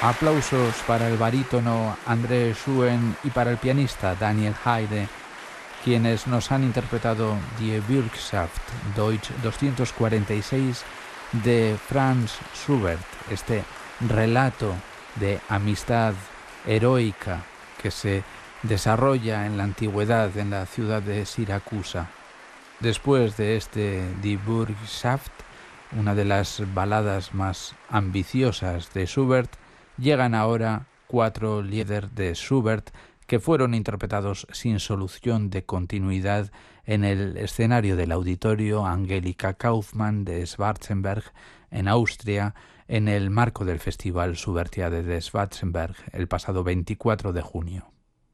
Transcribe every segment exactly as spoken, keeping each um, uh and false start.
Aplausos para el barítono André Schuen y para el pianista Daniel Haide, quienes nos han interpretado Die Bürgschaft Deutsch doscientos cuarenta y seis de Franz Schubert, este relato de amistad heroica que se desarrolla en la antigüedad en la ciudad de Siracusa. Después de este Die Bürgschaft, una de las baladas más ambiciosas de Schubert, llegan ahora cuatro Lieder de Schubert que fueron interpretados sin solución de continuidad en el escenario del Auditorio Angelika Kauffmann de Schwarzenberg en Austria, en el marco del Festival Schubertiade de Schwarzenberg el pasado veinticuatro de junio.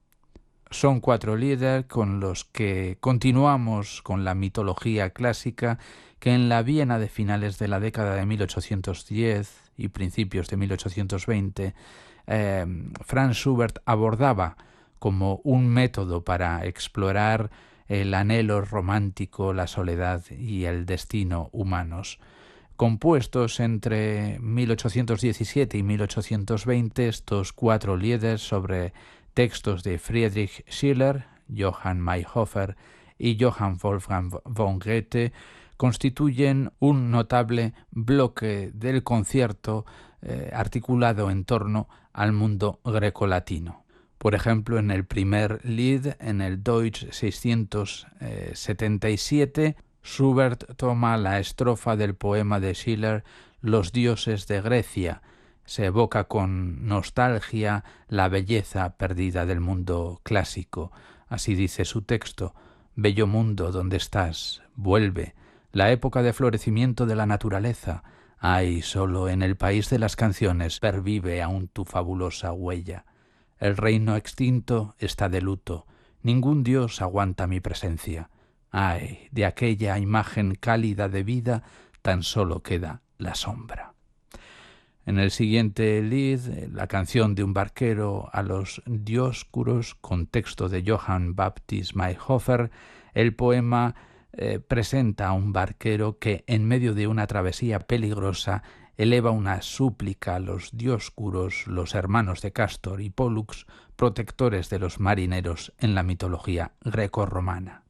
Son cuatro Lieder con los que continuamos con la mitología clásica que en la Viena de finales de la década de mil ochocientos diez y principios de mil ochocientos veinte, eh, Franz Schubert abordaba como un método para explorar el anhelo romántico, la soledad y el destino humanos. Compuestos entre mil ochocientos diecisiete y mil ochocientos veinte, estos cuatro Lieder sobre textos de Friedrich Schiller, Johann Mayrhofer y Johann Wolfgang von Goethe constituyen un notable bloque del concierto eh, articulado en torno al mundo grecolatino. Por ejemplo, en el primer Lied, en el Deutsch seiscientos setenta y siete, Schubert toma la estrofa del poema de Schiller Los dioses de Grecia. Se evoca con nostalgia la belleza perdida del mundo clásico. Así dice su texto: bello mundo, ¿dónde estás? Vuelve. La época de florecimiento de la naturaleza. Ay, solo en el país de las canciones pervive aún tu fabulosa huella. El reino extinto está de luto. Ningún dios aguanta mi presencia. Ay, de aquella imagen cálida de vida tan solo queda la sombra. En el siguiente Lied, la canción de un barquero a los Dioscuros, con texto de Johann Baptist Mayrhofer, el poema eh, presenta a un barquero que, en medio de una travesía peligrosa, eleva una súplica a los Dioscuros, los hermanos de Castor y Pólux, protectores de los marineros en la mitología grecorromana.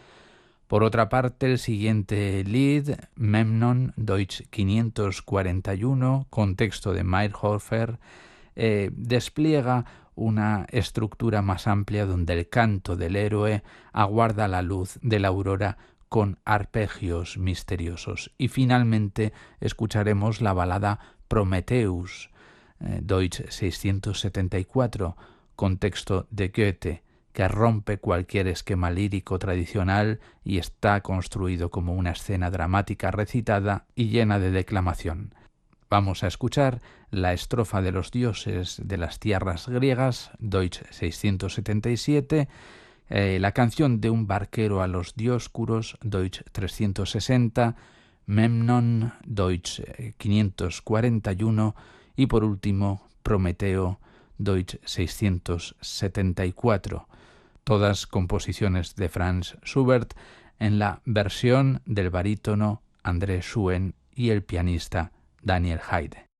Por otra parte, el siguiente Lied, Memnon, Deutsch quinientos cuarenta y uno, con texto de Mayrhofer, eh, despliega una estructura más amplia donde el canto del héroe aguarda la luz de la aurora con arpegios misteriosos. Y finalmente escucharemos la balada Prometheus, eh, Deutsch seiscientos setenta y cuatro, con texto de Goethe, que rompe cualquier esquema lírico tradicional y está construido como una escena dramática recitada y llena de declamación. Vamos a escuchar la estrofa de los dioses de las tierras griegas, Deutsch seiscientos setenta y siete, eh, la canción de un barquero a los Dioscuros, Deutsch trescientos sesenta, Memnon, Deutsch quinientos cuarenta y uno y por último Prometeo, Deutsch seiscientos setenta y cuatro. Todas composiciones de Franz Schubert en la versión del barítono André Schuen y el pianista Daniel Haide.